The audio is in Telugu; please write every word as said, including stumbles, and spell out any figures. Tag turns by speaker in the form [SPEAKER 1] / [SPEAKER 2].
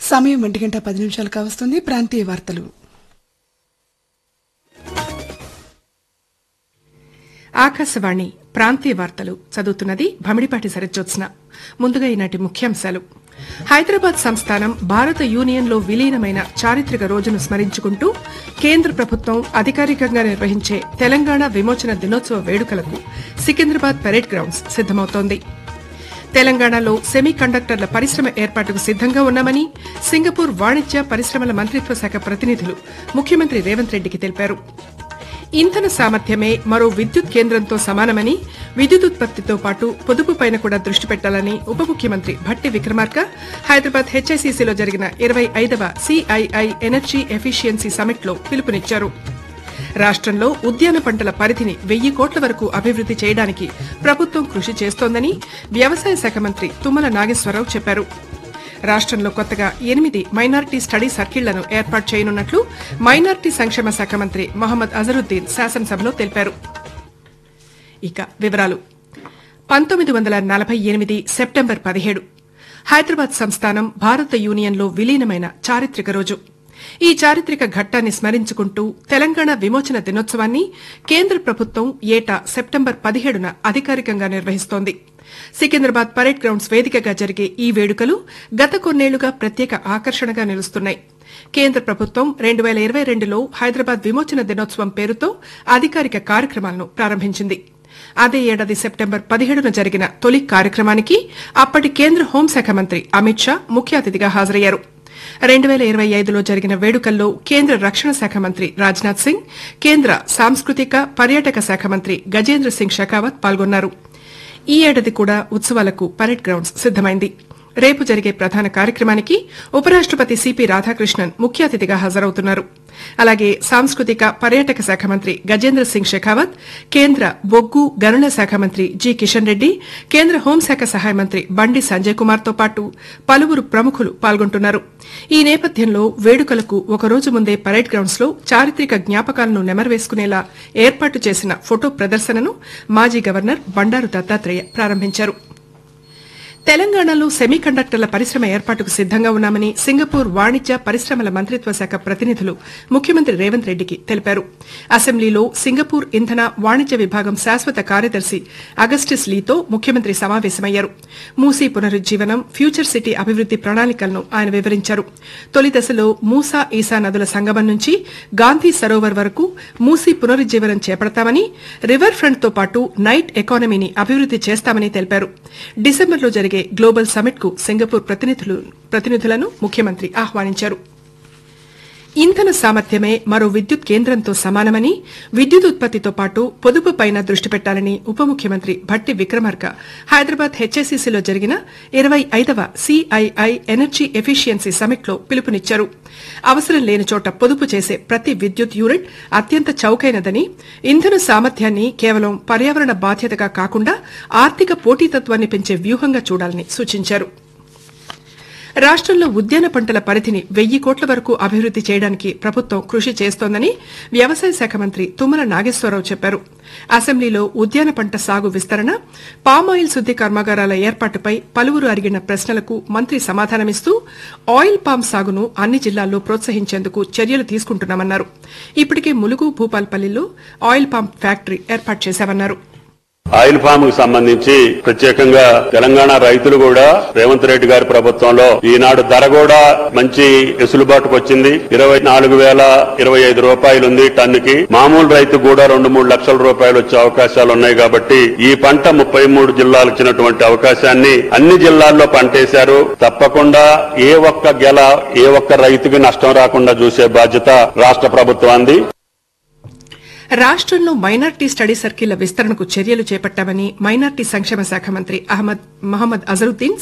[SPEAKER 1] సమయం ఒంటి గంట పది నిమిషాలు కావస్తుంది. ప్రాంతీయ వార్తలు.
[SPEAKER 2] ఆకాశవాణి ప్రాంతీయ వార్తలు చదువుతున్నది భమిడిపాటి సరజ్జోత్స్న. ముందుగా ఈనాటి ముఖ్యాంశాలు. హైదరాబాద్ సంస్థానం భారత యూనియన్లో విలీనమైన చారిత్రక రోజును స్మరించుకుంటూ కేంద్ర ప్రభుత్వం అధికారికంగా నిర్వహించే తెలంగాణ విమోచన దినోత్సవ వేడుకలకు సికింద్రాబాద్ పరేడ్ గ్రౌండ్స్ సిద్దమవుతోంది. తెలంగాణలో సెమీ కండక్టర్ల పరిశ్రమ ఏర్పాటుకు సిద్దంగా ఉన్నామని సింగపూర్ వాణిజ్య పరిశ్రమల మంత్రిత్వ శాఖ ప్రతినిధులు ముఖ్యమంత్రి రేవంత్ రెడ్డికి తెలిపారు. ఇంధన సామర్థ్యమే మరో విద్యుత్ కేంద్రంతో సమానమని విద్యుదుత్పత్తితో పాటు పొదుపుపైన కూడా దృష్టి పెట్టాలని ఉప ముఖ్యమంత్రి భట్టి విక్రమార్క హైదరాబాద్ హెచ్ఐసిసిలో జరిగిన ఇరవై ఐదవ సిఐఐ ఎనర్జీ ఎఫిషియన్సీ సమ్మిట్లో పిలుపునిచ్చారు. రాష్టంలో ఉద్యాన పంటల పరిధిని వెయ్యి కోట్ల వరకు అభివృద్ది చేయడానికి ప్రభుత్వం కృషి చేస్తోందని వ్యవసాయ శాఖ మంత్రి తుమ్మల నాగేశ్వరరావు చెప్పారు. రాష్టంలో కొత్తగా ఎనిమిది మైనారిటీ స్టడీ సర్కిళ్లను ఏర్పాటు చేయనున్నట్లు మైనారిటీ సంక్షేమ శాఖ మంత్రి మొహమ్మద్ అజరుద్దీన్ శాసనసభలో తెలిపారు. ఇక వివరాలు. పంతొమ్మిది వందల నలభై ఎనిమిది సెప్టెంబర్ పదిహేడు హైదరాబాద్ సంస్థానం భారత యూనియన్లో విలీనమైన చారిత్రక రోజు. ఈ చారిత్రక ఘట్టాన్ని స్మరించుకుంటూ తెలంగాణ విమోచన దినోత్సవాన్ని కేంద్ర ప్రభుత్వం ఏటా సెప్టెంబర్ పదిహేడున అధికారికంగా నిర్వహిస్తోంది. సికింద్రాబాద్ పరేడ్ గ్రౌండ్స్ వేదికగా జరిగే ఈ వేడుకలు గత కొన్నేళ్లుగా ప్రత్యేక ఆకర్షణగా నిలుస్తున్నాయి. కేంద్ర ప్రభుత్వం రెండు పేల ఇరవై రెండులో హైదరాబాద్ విమోచన దినోత్సవం పేరుతో అధికారిక కార్యక్రమాలను ప్రారంభించింది. అదే ఏడాది సెప్టెంబర్ పదిహేడున జరిగిన తొలి కార్యక్రమానికి అప్పటి కేంద్ర హోంశాఖ మంత్రి అమిత్ షా ముఖ్య అతిథిగా హాజరయ్యారు. రెండు పేల ఇరవై ఐదులో జరిగిన వేడుకల్లో కేంద్ర రక్షణ శాఖ మంత్రి రాజ్నాథ్ సింగ్, కేంద్ర సాంస్కృతిక పర్యాటక శాఖ మంత్రి గజేంద్ర సింగ్ షెకావత్ పాల్గొన్నారు. ఈ ఏడాది కూడా ఉత్సవాలకు పరేడ్ గ్రౌండ్స్ సిద్దమైంది. రేపు జరిగే ప్రధాన కార్యక్రమానికి ఉపరాష్టపతి సిపి రాధాకృష్ణన్ ముఖ్య అతిథిగా హాజరవుతున్నారు. అలాగే సాంస్కృతిక పర్యాటక శాఖ మంత్రి గజేంద్ర సింగ్ షెకావత్, కేంద్ర బొగ్గు గనుల శాఖ మంత్రి జి కిషన్ రెడ్డి, కేంద్ర హోంశాఖ సహాయ మంత్రి బండి సంజయ్ కుమార్ తో పాటు పలువురు ప్రముఖులు పాల్గొంటున్నారు. ఈ నేపథ్యంలో వేడుకలకు ఒకరోజు ముందే పరేడ్ గ్రౌండ్స్ లో చారిత్రక జ్ఞాపకాలను నెమరవేసుకునేలా ఏర్పాటు చేసిన ఫోటో ప్రదర్శనను మాజీ గవర్నర్ బండారు దత్తాత్రేయ ప్రారంభించారు. తెలంగాణలో సెమీ కండక్టర్ల పరిశ్రమ ఏర్పాటుకు సిద్దంగా ఉన్నామని సింగపూర్ వాణిజ్య పరిశ్రమల మంత్రిత్వ శాఖ ప్రతినిధులు ముఖ్యమంత్రి రేవంత్ రెడ్డికి తెలిపారు. అసెంబ్లీలో సింగపూర్ ఇంధన వాణిజ్య విభాగం శాశ్వత కార్యదర్శి అగస్టిస్ లీతో ముఖ్యమంత్రి సమావేశమయ్యారు. మూసీ పునరుజ్జీవనం, ఫ్యూచర్ సిటీ అభివృద్ది ప్రణాళికలను ఆయన వివరించారు. తొలి దశలో మూసా ఈసా నదుల సంగమం నుంచి గాంధీ సరోవర్ వరకు మూసీ పునరుజ్జీవనం చేపడతామని, రివర్ ఫ్రంట్ తో పాటు నైట్ ఎకానమీని అభివృద్ది చేస్తామని తెలిపారు. డిసెంబర్లో జరిగే గ్లోబల్ సమ్మిట్ కు సింగపూర్ ప్రతినిధులను ముఖ్యమంత్రి ఆహ్వానించారు. ఇంధన సామర్థ్యమే మరో విద్యుత్ కేంద్రంతో సమానమని, విద్యుత్ ఉత్పత్తితో పాటు పొదుపుపైన దృష్టి పెట్టాలని ఉప ముఖ్యమంత్రి భట్టి విక్రమార్క హైదరాబాద్ హెచ్ఐసిసిలో జరిగిన ఇరవై ఐదవ సిఐఐ ఎనర్జీ ఎఫిషియన్సీ సమ్మిట్లో పిలుపునిచ్చారు. అవసరం లేని చోట పొదుపు చేసే ప్రతి విద్యుత్ యూనిట్ అత్యంత చౌకైనదని, ఇంధన సామర్థ్యాన్ని కేవలం పర్యావరణ బాధ్యతగా కాకుండా ఆర్థిక పోటీతత్వాన్ని పెంచే వ్యూహంగా చూడాలని సూచించారు. రాష్టంలో ఉద్యాన పంటల పరిధిని వెయ్యి కోట్ల వరకు అభివృద్ది చేయడానికి ప్రభుత్వం కృషి చేస్తోందని వ్యవసాయ శాఖ మంత్రి తుమ్మల నాగేశ్వరరావు చెప్పారు. అసెంబ్లీలో ఉద్యాన పంట సాగు విస్తరణ, పామాయిల్ శుద్ది కర్మాగారాల ఏర్పాటుపై పలువురు అడిగిన ప్రశ్నలకు మంత్రి సమాధానమిస్తూ ఆయిల్ పామ్ సాగును అన్ని జిల్లాల్లో ప్రోత్సహించేందుకు చర్యలు తీసుకుంటున్నామన్నారు. ఇప్పటికే ములుగు, భూపాల్పల్లిలో ఆయిల్ పామ్ ఫ్యాక్టరీ ఏర్పాటు చేశామన్నారు.
[SPEAKER 3] ఆయిల్ ఫామ్ కు సంబంధించి ప్రత్యేకంగా తెలంగాణ రైతులు కూడా రేవంత్ రెడ్డి గారి ప్రభుత్వంలో ఈనాడు ధర కూడా మంచి వెసులుబాటుకు వచ్చింది. ఇరవై నాలుగు వేల ఇరవై ఐదు రూపాయలు ఉంది టన్నుకి. మామూలు రైతు కూడా రెండు మూడు లక్షల రూపాయలు వచ్చే అవకాశాలు ఉన్నాయి. కాబట్టి ఈ పంట ముప్పై మూడు జిల్లాలకు ఇచ్చినటువంటి అవకాశాన్ని అన్ని జిల్లాల్లో పంటేశారు. తప్పకుండా ఏ ఒక్క గెల ఏ ఒక్క రైతుకి నష్టం రాకుండా చూసే బాధ్యత రాష్ట్ర ప్రభుత్వానికి.
[SPEAKER 2] రాష్టంలో మైనార్టీ స్టడీ సర్కిళ్ల విస్తరణకు చర్యలు చేపట్టామని మైనార్టీ సంక్షేమ శాఖ మంత్రి అహ్మద్ మహమ్మద్ అజరుద్దీన్